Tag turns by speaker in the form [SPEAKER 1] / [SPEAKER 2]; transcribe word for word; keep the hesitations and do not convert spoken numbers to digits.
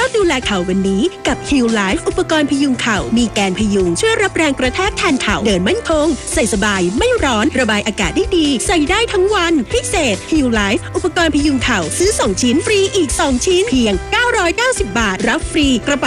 [SPEAKER 1] ริ่มดูแลเข่าวันนี้กับ Heal Life อุปกรณ์พยุงเข่ามีแกนพยุงช่วยรับแรงกระแทกแทนเข่าเดินมั่นคงใส่สบายไม่ร้อนระบายอากาศได้ดีใส่ได้ทั้งวันพิเศษ Heal Life อุปกรณ์พยุงเข่าซื้อสองชิ้นฟรีอีกสองชิ้นเพียงเก้าร้อยเก้าสิบบาทรับฟรีกระเป๋า